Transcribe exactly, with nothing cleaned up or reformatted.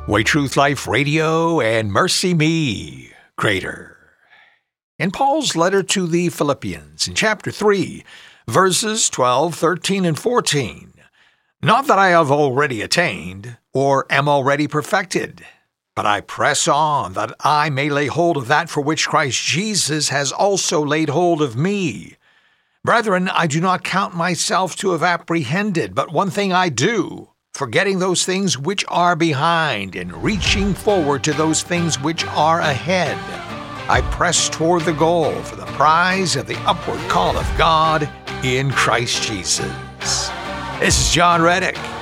Way Truth Life Radio and Mercy Me, Greater. In Paul's letter to the Philippians, in chapter three, verses twelve, thirteen, and fourteen, not that I have already attained, or am already perfected, but I press on that I may lay hold of that for which Christ Jesus has also laid hold of me. Brethren, I do not count myself to have apprehended, but one thing I do, forgetting those things which are behind and reaching forward to those things which are ahead. I press toward the goal for the prize of the upward call of God in Christ Jesus. This is John Reddick,